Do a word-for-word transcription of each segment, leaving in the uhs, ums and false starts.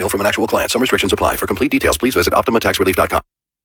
mail from an actual client. Some restrictions apply. For complete details, please visit Optima Tax Relief dot com.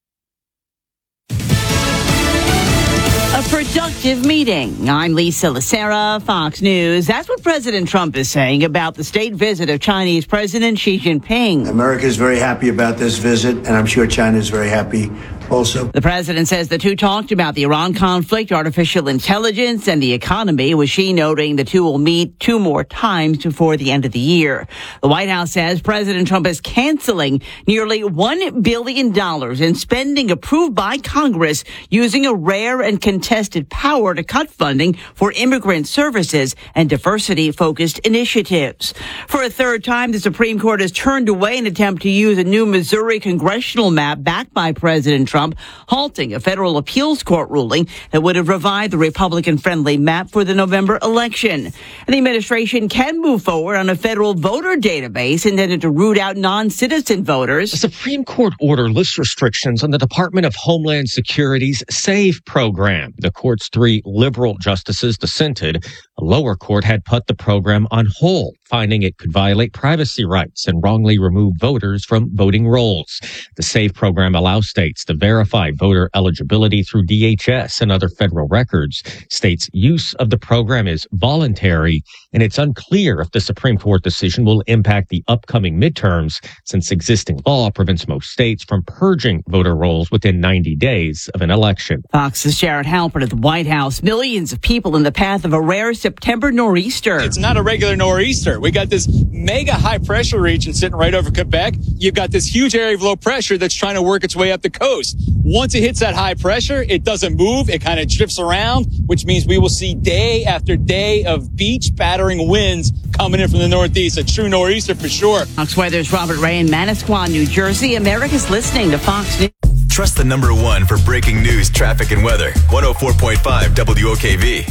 A productive meeting. I'm Lisa Lacera, Fox News. That's what President Trump is saying about the state visit of Chinese President Xi Jinping. America is very happy about this visit, and I'm sure China is very happy also. The president says the two talked about the Iran conflict, artificial intelligence, and the economy, with Xi noting the two will meet two more times before the end of the year. The White House says President Trump is canceling nearly one billion dollars in spending approved by Congress using a rare and contested power to cut funding for immigrant services and diversity-focused initiatives. For a third time, the Supreme Court has turned away an attempt to use a new Missouri congressional map backed by President Trump, halting a federal appeals court ruling that would have revived the Republican-friendly map for the November election. And the administration can move forward on a federal voter database intended to root out non-citizen voters. The Supreme Court order lists restrictions on the Department of Homeland Security's SAVE program. The court's three liberal justices dissented. A lower court had put the program on hold, finding it could violate privacy rights and wrongly remove voters from voting rolls. The SAVE program allows states to verify voter eligibility through D H S and other federal records. States' use of the program is voluntary, and it's unclear if the Supreme Court decision will impact the upcoming midterms, since existing law prevents most states from purging voter rolls within ninety days of an election. Fox's Jared Halpern at the White House. Millions of people in the path of a rare September nor'easter. It's not a regular nor'easter. We got this mega high pressure region sitting right over Quebec. You've got this huge area of low pressure that's trying to work its way up the coast. Once it hits that high pressure, it doesn't move. It kind of drifts around, which means we will see day after day of beach battering winds coming in from the northeast. A true nor'easter for sure. Fox Weather's Robert Ray in Manasquan, New Jersey. America's listening to Fox News. Trust the number one for breaking news, traffic, and weather. one oh four point five W O K V.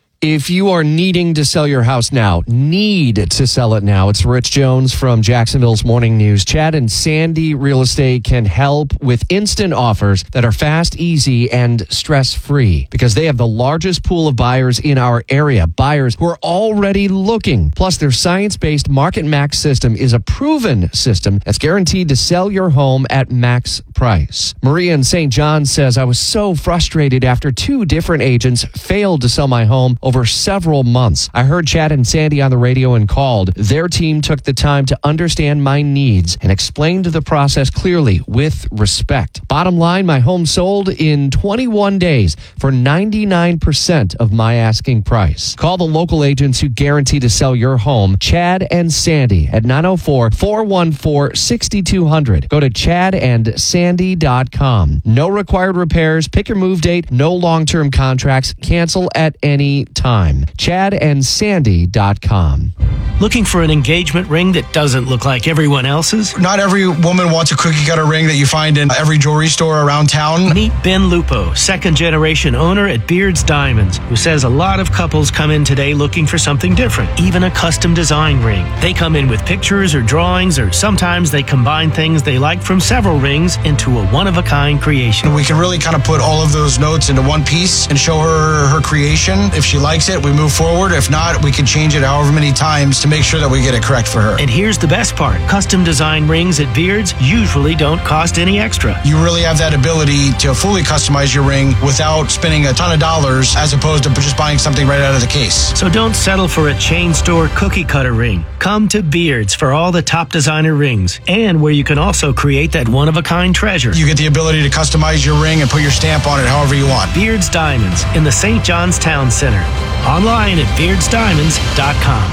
If you are needing to sell your house now, need to sell it now, it's Rich Jones from Jacksonville's Morning News. Chad and Sandy Real Estate can help with instant offers that are fast, easy, and stress-free, because they have the largest pool of buyers in our area, buyers who are already looking. Plus, their science-based Market Max system is a proven system that's guaranteed to sell your home at max price. Maria in Saint John says, I was so frustrated after two different agents failed to sell my home over several months. I heard Chad and Sandy on the radio and called. Their team took the time to understand my needs and explained the process clearly with respect. Bottom line, my home sold in twenty-one days for ninety-nine percent of my asking price. Call the local agents who guarantee to sell your home, Chad and Sandy, at nine oh four, four one four, six two zero zero. Go to chad and sandy dot com. No required repairs. Pick your move date. No long-term contracts. Cancel at any time. Time. chad and sandy dot com. Looking for an engagement ring that doesn't look like everyone else's? Not every woman wants a cookie cutter ring that you find in every jewelry store around town. Meet Ben Lupo, second generation owner at Beards Diamonds, who says a lot of couples come in today looking for something different, even a custom design ring. They come in with pictures or drawings, or sometimes they combine things they like from several rings into a one-of-a-kind creation. We can really kind of put all of those notes into one piece and show her her creation. If she likes it, we move forward. If not, we can change it however many times to make sure that we get it correct for her. And here's the best part. Custom design rings at Beards usually don't cost any extra. You really have that ability to fully customize your ring without spending a ton of dollars, as opposed to just buying something right out of the case. So don't settle for a chain store cookie cutter ring. Come to Beards for all the top designer rings, and where you can also create that one-of-a-kind treasure. You get the ability to customize your ring and put your stamp on it however you want. Beards Diamonds in the Saint John's Town Center. Online at beards diamonds dot com.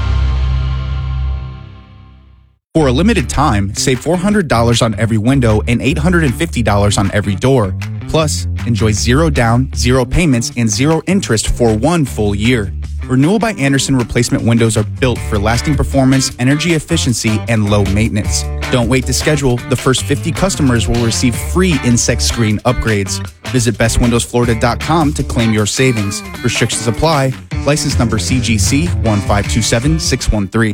For a limited time, save four hundred dollars on every window and eight hundred fifty dollars on every door. Plus, enjoy zero down, zero payments, and zero interest for one full year. Renewal by Andersen replacement windows are built for lasting performance, energy efficiency, and low maintenance. Don't wait to schedule. The first fifty customers will receive free insect screen upgrades. Visit best windows florida dot com to claim your savings. Restrictions apply. License number C G C one five two seven six one three.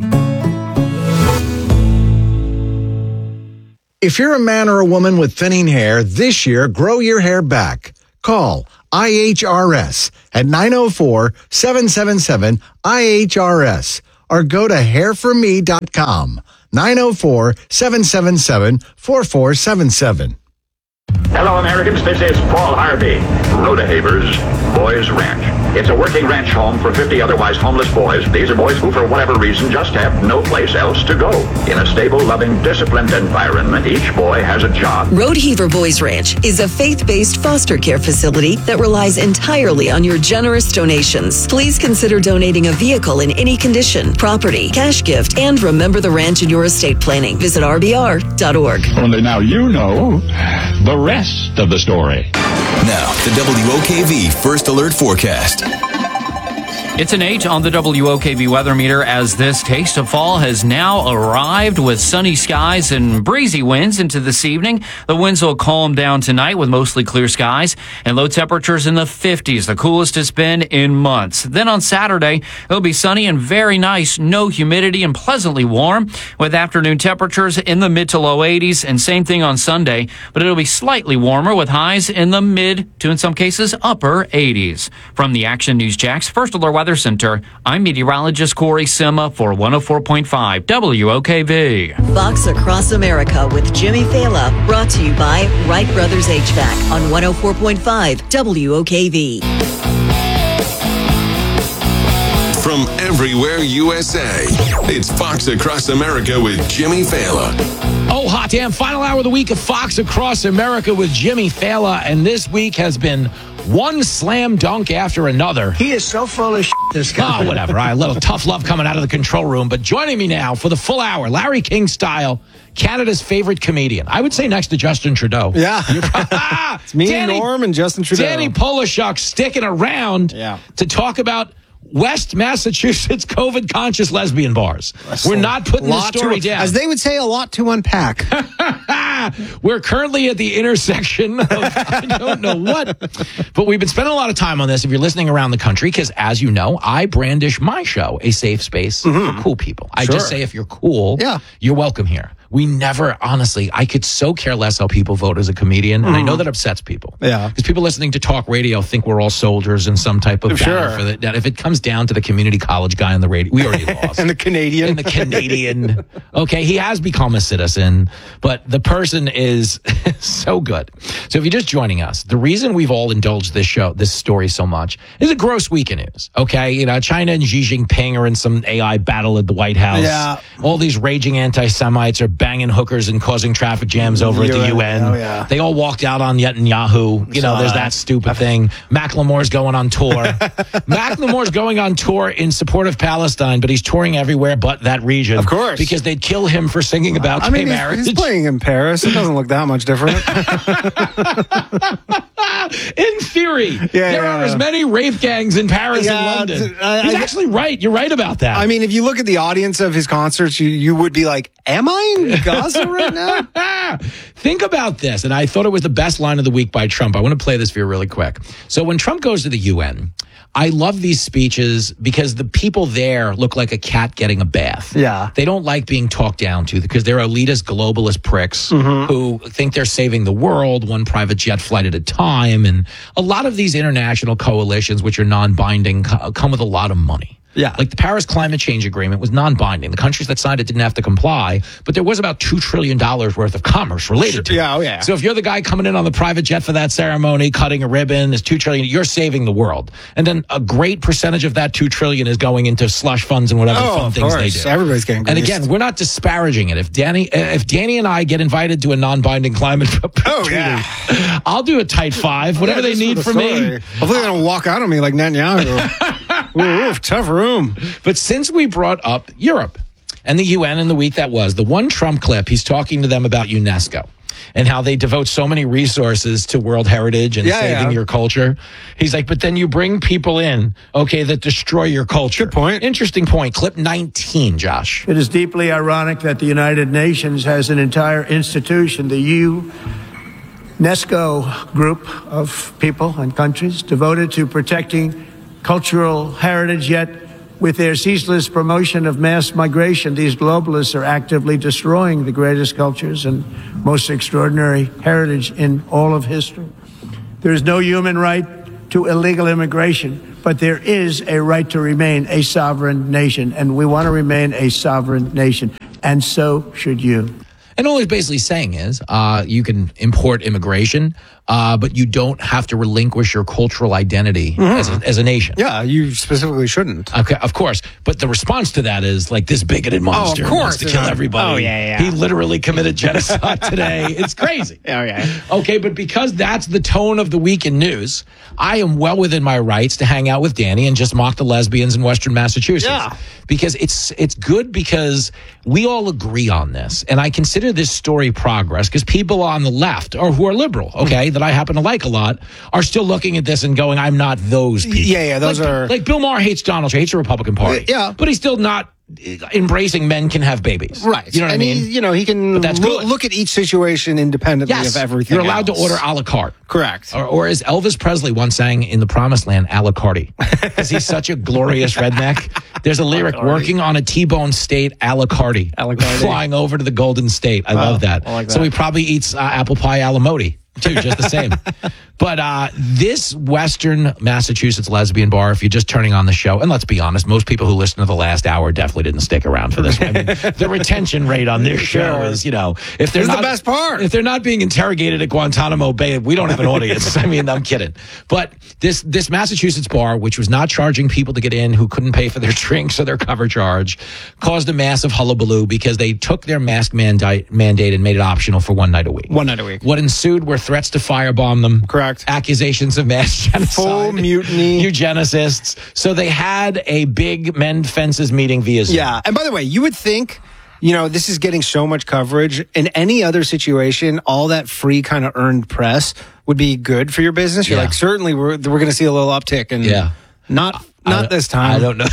If you're a man or a woman with thinning hair, this year, grow your hair back. Call I H R S at nine oh four, seven seven seven, I H R S or go to hair for me dot com. nine oh four, seven seven seven, four four seven seven. Hello, Americans. This is Paul Harvey. Rhoda-Havers Boys Ranch. It's a working ranch home for fifty otherwise homeless boys. These are boys who, for whatever reason, just have no place else to go. In a stable, loving, disciplined environment, each boy has a job. Rhoda-Havers Boys Ranch is a faith-based foster care facility that relies entirely on your generous donations. Please consider donating a vehicle in any condition, property, cash gift, and remember the ranch in your estate planning. Visit R B R dot org. Only now you know the rest of the story. Now, the W O K V First Alert Forecast. It's an eight on the W O K V weather meter as this taste of fall has now arrived with sunny skies and breezy winds into this evening. The winds will calm down tonight with mostly clear skies and low temperatures in the fifties, the coolest it's been in months. Then on Saturday, it'll be sunny and very nice, no humidity and pleasantly warm with afternoon temperatures in the mid to low eighties, and same thing on Sunday, but it'll be slightly warmer with highs in the mid to, in some cases, upper eighties. From the Action News Jax First Alert Weather Center, I'm meteorologist Corey Sima for one oh four point five W O K V. Fox Across America with Jimmy Fala, brought to you by Wright Brothers H V A C on one oh four point five W O K V. From everywhere U S A, it's Fox Across America with Jimmy Fala. Oh, hot damn. Final hour of the week of Fox Across America with Jimmy Fala. And this week has been one slam dunk after another. He is so full of shit, this guy. Oh, whatever. All right, a little tough love coming out of the control room. But joining me now for the full hour, Larry King style, Canada's favorite comedian. I would say next to Justin Trudeau. Yeah. It's me, Danny, Norm, and Justin Trudeau. Danny Polishuk sticking around yeah. to talk about West Massachusetts COVID-conscious lesbian bars. We're not putting the story to, down. As they would say, a lot to unpack. We're currently at the intersection of I don't know what. But we've been spending a lot of time on this if you're listening around the country, because as you know, I brandish my show, a safe space mm-hmm. for cool people. I sure. just say if you're cool, yeah. you're welcome here. We never, honestly, I could so care less how people vote as a comedian, and mm. I know that upsets people. Yeah. Because people listening to talk radio think we're all soldiers in some type of sure. battle for the, that. If it comes down to the community college guy on the radio, we already lost. And the Canadian. And the Canadian. Okay, he has become a citizen, but the person is so good. So if you're just joining us, the reason we've all indulged this show, this story so much, is a gross week of news. Okay, you know, China and Xi Jinping are in some A I battle at the White House. Yeah. All these raging anti-Semites are banging hookers and causing traffic jams over at the U N. Oh, yeah. They all walked out on Netanyahu. You know, there's that stupid thing. Macklemore's going on tour. Macklemore's going on tour in support of Palestine, but he's touring everywhere but that region. Of course. Because they'd kill him for singing about I gay mean, marriage. He's playing in Paris. It doesn't look that much different. In theory, yeah, there yeah. are as many rape gangs in Paris yeah, and London. Uh, He's I, actually right. You're right about that. I mean, if you look at the audience of his concerts, you, you would be like, am I in Gaza right now? Think about this. And I thought it was the best line of the week by Trump. I want to play this for you really quick. So when Trump goes to the U N, I love these speeches because the people there look like a cat getting a bath. Yeah. They don't like being talked down to because they're elitist, globalist pricks mm-hmm. who think they're saving the world one private jet flight at a time. And a lot of these international coalitions, which are non-binding, come with a lot of money. Yeah. Like the Paris Climate Change Agreement was non-binding. The countries that signed it didn't have to comply, but there was about two trillion dollars worth of commerce related to it. Yeah, oh yeah. So if you're the guy coming in on the private jet for that ceremony, cutting a ribbon, is two trillion dollars, you're saving the world. And then a great percentage of that two trillion dollars is going into slush funds and whatever oh, fun things course. they do. Everybody's getting And greased. again, we're not disparaging it. If Danny, if Danny and I get invited to a non-binding climate oh, yeah. I'll do a tight five, whatever yeah, they need the from story. me. Hopefully they don't walk out on me like Netanyahu. Ooh, tough room. But since we brought up Europe and the U N in the week that was, the one Trump clip, he's talking to them about UNESCO and how they devote so many resources to World Heritage and yeah, saving yeah. your culture. He's like, but then you bring people in, okay, that destroy your culture. Good point. Interesting point. Clip nineteen, Josh. It is deeply ironic that the United Nations has an entire institution, the U. UNESCO group of people and countries devoted to protecting cultural heritage, yet with their ceaseless promotion of mass migration, these globalists are actively destroying the greatest cultures and most extraordinary heritage in all of history. There is no human right to illegal immigration, but there is a right to remain a sovereign nation, and we want to remain a sovereign nation. and so should you. And all he's basically saying is uh, you can import immigration, uh, but you don't have to relinquish your cultural identity mm-hmm. as, a, as a nation. Yeah, you specifically shouldn't. Okay, of course. But the response to that is like this bigoted monster oh, of course. wants to kill everybody. Oh, yeah, yeah. He literally committed genocide today. It's crazy. Oh, yeah. Okay, but because that's the tone of the week in news, I am well within my rights to hang out with Danny and just mock the lesbians in Western Massachusetts. Yeah. Because it's it's good because we all agree on this. And I consider this story progress because people on the left or who are liberal, okay, that I happen to like a lot, are still looking at this and going, I'm not those people. Yeah, yeah, those like, are... Like Bill Maher hates Donald Trump, hates the Republican Party. Yeah. But he's still not embracing men can have babies. Right. You know what and I mean? He, you know, he can but that's lo- good. look at each situation independently yes. of everything You're allowed else. to order a la carte. Correct. Or, or as Elvis Presley once sang in The Promised Land, a la carte. Because he's such a glorious redneck. There's a lyric, working on a T-bone state a la carte. A la carte. Flying over to the Golden State. I oh, love that. I like that. So he probably eats uh, apple pie a la modi. Too, just the same. But uh, this Western Massachusetts lesbian bar, if you're just turning on the show, and let's be honest, most people who listen to the last hour definitely didn't stick around for this. I mean, the retention rate on this show is, you know, if they're this not is the best part. If they're not being interrogated at Guantanamo Bay, we don't have an audience. I mean, I'm kidding. But this this Massachusetts bar, which was not charging people to get in who couldn't pay for their drinks or their cover charge, caused a massive hullabaloo because they took their mask mandate mandate and made it optional for one night a week. One night a week. What ensued were threats to firebomb them. Correct. Accusations of mass genocide. Full mutiny. Eugenicists. So they had a big mend fences meeting via Zoom. Yeah. And by the way, you would think, you know, this is getting so much coverage. In any other situation, all that free kind of earned press would be good for your business. You're Yeah. like, certainly we're, we're going to see a little uptick. And Yeah. not, not this time. I don't know.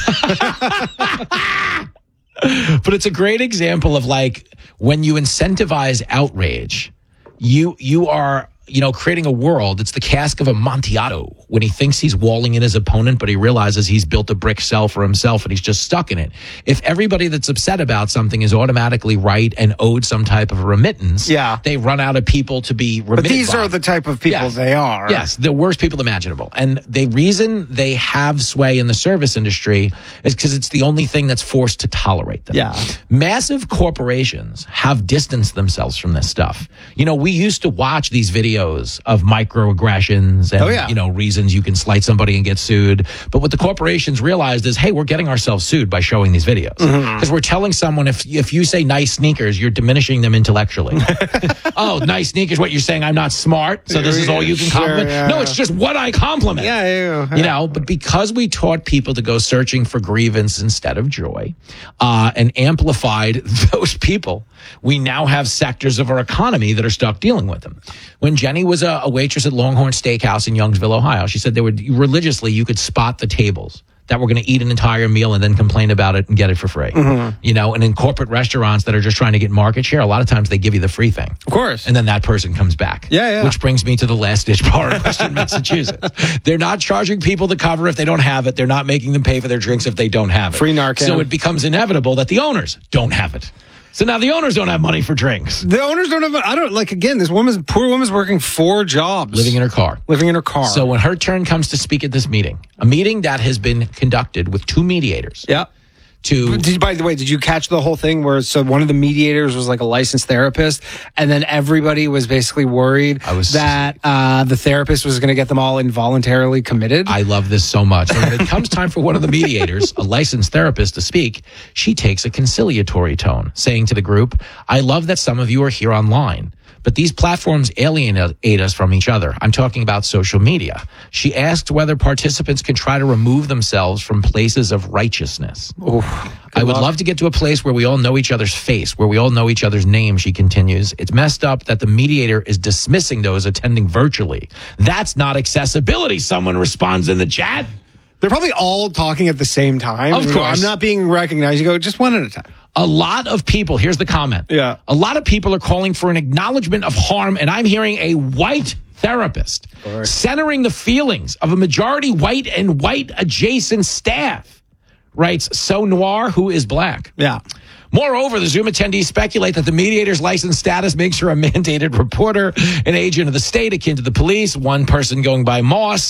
But it's a great example of like when you incentivize outrage, you you are, you know, creating a world. It's the cask of Amontillado when he thinks he's walling in his opponent, but he realizes he's built a brick cell for himself and he's just stuck in it. If everybody that's upset about something is automatically right and owed some type of remittance, yeah. they run out of people to be remitted But these by. are the type of people Yes. they are. Yes, the worst people imaginable. And the reason they have sway in the service industry is because it's the only thing that's forced to tolerate them. Yeah. Massive corporations have distanced themselves from this stuff. You know, we used to watch these videos of microaggressions and, Oh, yeah. you know, reasons you can slight somebody and get sued. But what the corporations realized is, hey, we're getting ourselves sued by showing these videos. Because Mm-hmm. we're telling someone if if you say nice sneakers, you're diminishing them intellectually. Oh, nice sneakers. What you're saying, I'm not smart, so this is all you can Sure, compliment? yeah. No, it's just what I compliment. Yeah, yeah, yeah. You know, but because we taught people to go searching for grievance instead of joy, uh, and amplified those people, we now have sectors of our economy that are stuck dealing with them. When Jenny was a, a waitress at Longhorn Steakhouse in Youngsville, Ohio, she said they would religiously, you could spot the tables that were going to eat an entire meal and then complain about it and get it for free. Mm-hmm. You know, and in corporate restaurants that are just trying to get market share, a lot of times they give you the free thing. Of course. And then that person comes back. Yeah, yeah. Which brings me to the last ditch bar in Western Massachusetts. They're not charging people to cover if they don't have it. They're not making them pay for their drinks if they don't have it. Free Narcan. So it becomes inevitable that the owners don't have it. So now the owners don't have money for drinks. The owners don't have, I don't, like, again, this woman's, poor woman's working four jobs. Living in her car. Living in her car. So when her turn comes to speak at this meeting, a meeting that has been conducted with two mediators. Yeah. To Did, by the way, did you catch the whole thing where so one of the mediators was like a licensed therapist, and then everybody was basically worried I was, that uh, the therapist was going to get them all involuntarily committed? I love this so much. When it comes time for one of the mediators, a licensed therapist, to speak, she takes a conciliatory tone, saying to the group, I love that some of you are here online, but these platforms alienate us from each other. I'm talking about social media. She asked whether participants can try to remove themselves from places of righteousness. Oof, I would luck. love to get to a place where we all know each other's face, where we all know each other's name, she continues. It's messed up that the mediator is dismissing those attending virtually. That's not accessibility, someone responds in the chat. They're probably all talking at the same time. Of You go, course. I'm not being recognized. You go, just one at a time. A lot of people, here's the comment. Yeah. A lot of people are calling for an acknowledgement of harm, and I'm hearing a white therapist centering the feelings of a majority white and white adjacent staff, writes So Noir, who is black. Yeah. Moreover, the Zoom attendees speculate that the mediator's license status makes her a mandated reporter, an agent of the state akin to the police, one person going by Moss,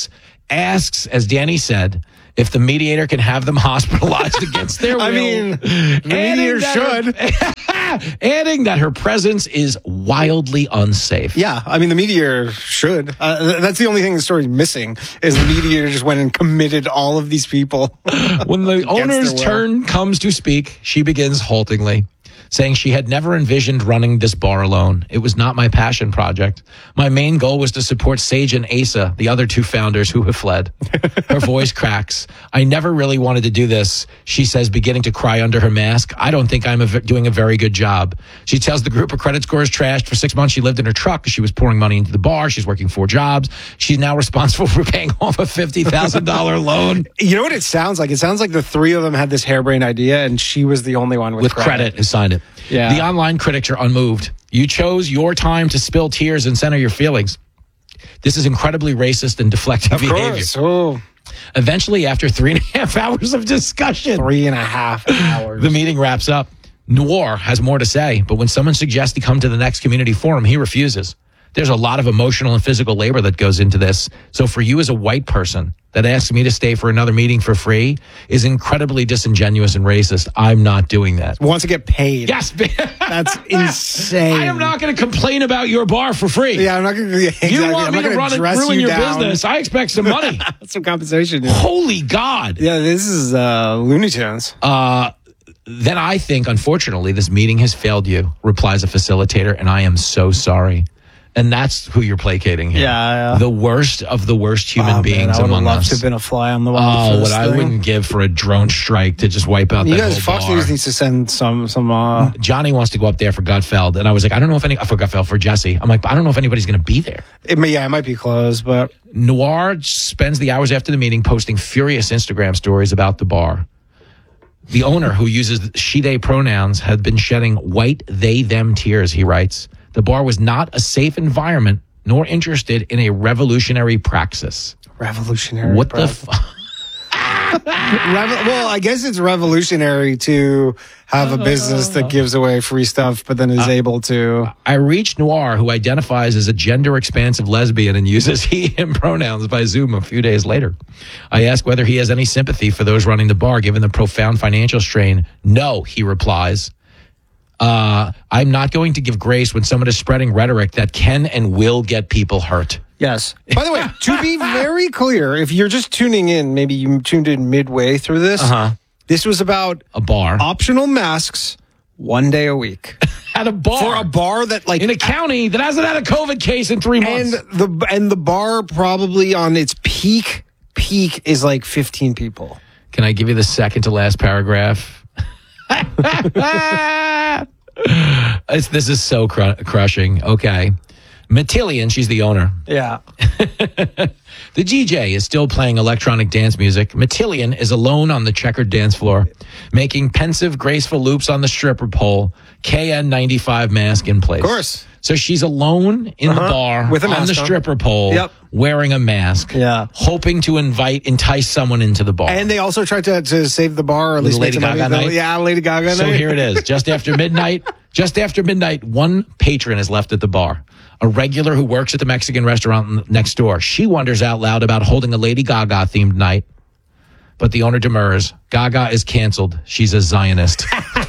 asks, as Danny said, if the mediator can have them hospitalized against their will. I mean, the mediator should. Her, adding that her presence is wildly unsafe. Yeah, I mean, the mediator should. Uh, that's the only thing the story's missing, is the mediator just went and committed all of these people. When the owner's turn comes to speak, she begins haltingly, saying she had never envisioned running this bar alone. It was not my passion project. My main goal was to support Sage and Asa, the other two founders who have fled. Her voice cracks. I never really wanted to do this, she says, beginning to cry under her mask. I don't think I'm a v- doing a very good job. She tells the group her credit score is trashed. For six months, she lived in her truck because she was pouring money into the bar. She's working four jobs. She's now responsible for paying off a fifty thousand dollars loan. You know what it sounds like? It sounds like the three of them had this harebrained idea, and she was the only one with, with credit. credit who signed it. Yeah. The online critics are unmoved. You chose your time to spill tears and center your feelings. This is incredibly racist and deflecting of behavior. Course. Oh. Eventually, after three and a half hours of discussion, three and a half hours, the meeting wraps up. Noir has more to say, but when someone suggests he come to the next community forum, he refuses. There's a lot of emotional and physical labor that goes into this. So for you as a white person that asks me to stay for another meeting for free is incredibly disingenuous and racist. I'm not doing that. Wants to get paid. Yes. That's insane. I am not going to complain about your bar for free. Yeah, I'm not going to. Yeah, exactly. You want I'm me not to run and ruin you your down. business. I expect some money. Some compensation. Yeah. Holy God. Yeah, this is uh, Looney Tunes. Uh, then I think, unfortunately, this meeting has failed you, replies a facilitator, and I am so sorry. And that's who you're placating here. Yeah, yeah. The worst of the worst human oh, beings man, I among loved us. to have been a fly on the wall. Oh, what thing. I wouldn't give for a drone strike to just wipe out you that guys, whole Fox bar. News needs to send some some. Uh... Johnny wants to go up there for Gutfeld, and I was like, I don't know if any for Gutfeld for Jesse. I'm like, I don't know if anybody's going to be there. It may, yeah, it might be closed, but Noir spends the hours after the meeting posting furious Instagram stories about the bar. The owner, who uses she/they pronouns, had been shedding white they/them tears. He writes, the bar was not a safe environment, nor interested in a revolutionary praxis. Revolutionary. What praxis. the fuck? Revo- well, I guess it's revolutionary to have a business that gives away free stuff, but then is uh, able to. I reached Noir, who identifies as a gender expansive lesbian and uses he, him pronouns by Zoom a few days later. I ask whether he has any sympathy for those running the bar, given the profound financial strain. No, he replies. Uh, I'm not going to give grace when someone is spreading rhetoric that can and will get people hurt. Yes. By the way, to be very clear, if you're just tuning in, maybe you tuned in midway through this, uh-huh. this was about a bar. Optional masks one day a week. At a bar. For a bar that, like, in a county that hasn't had a COVID case in three months. And the and the bar probably on its peak, peak is like fifteen people. Can I give you the second to last paragraph? it's, this is so cr- crushing. Okay. Matillion, she's the owner. Yeah. The D J is still playing electronic dance music. Matillion is alone on the checkered dance floor, making pensive, graceful loops on the stripper pole, K N ninety-five mask in place. Of course. So she's alone in uh-huh. the bar with a on the on. stripper pole, yep. wearing a mask, yeah. hoping to invite, entice someone into the bar. And they also tried to, to save the bar, or at least Lady make Gaga money. night. Yeah, Lady Gaga so night. here it is. Just after midnight, just after midnight, one patron is left at the bar. A regular who works at the Mexican restaurant next door. She wonders out loud about holding a Lady Gaga themed night, but the owner demurs. Gaga is canceled. She's a Zionist.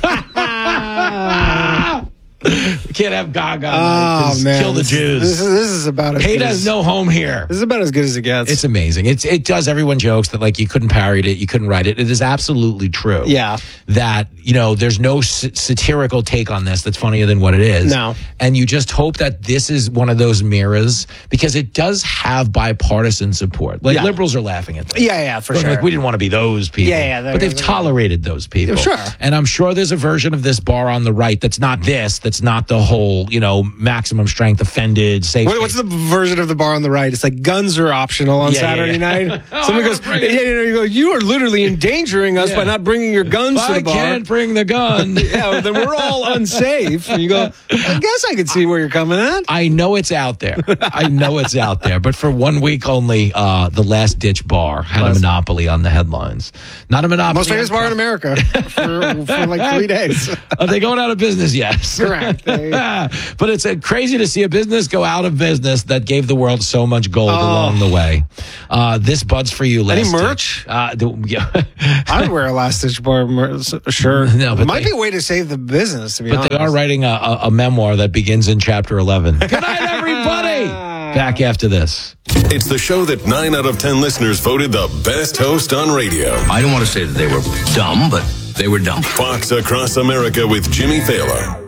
We can't have Gaga. Oh, man. Kill the this, Jews. This is, this is about as Hate good has as, no home here. This is about as good as it gets. It's amazing. It's It does. Everyone jokes that, like, you couldn't parody it. You couldn't write it. It is absolutely true. Yeah. That, you know, there's no s- satirical take on this that's funnier than what it is. No. And you just hope that this is one of those mirrors, because it does have bipartisan support. Like, yeah. liberals are laughing at this. Yeah, yeah, for But, sure. Like, we didn't want to be those people. Yeah, yeah. But they've tolerated those people. Sure. And I'm sure there's a version of this bar on the right that's not this, that's not the whole, you know, maximum strength, offended, safe. What, what's the version of the bar on the right? It's like guns are optional on Yeah, Saturday yeah, yeah. night. Oh, Somebody I goes, bring yeah, it. yeah, yeah, you go, you are literally endangering us Yeah. by not bringing your guns If to the I bar. can't bring the gun. Yeah, well, then we're all unsafe. And you go, I guess I can see where you're coming at. I know it's out there. I know it's out there. But for one week only, uh, the Last Ditch Bar had Last- a monopoly on the headlines. Not a monopoly. Most famous bar in America for, for like three days. Are they going out of business? Yes. Correct. They, But it's uh, crazy to see a business go out of business that gave the world so much gold Oh. along the way. Uh, this Bud's for you list. Any merch? Uh, the, yeah. I'd wear a last stitch bar mer- shirt. No, but Might they- be a way to save the business, to be But honest. they are writing a, a, a memoir that begins in chapter eleven. Good night, everybody. Back after this. It's the show that nine out of ten listeners voted the best host on radio. I don't want to say that they were dumb, but they were dumb. Fox Across America with Jimmy Fallon.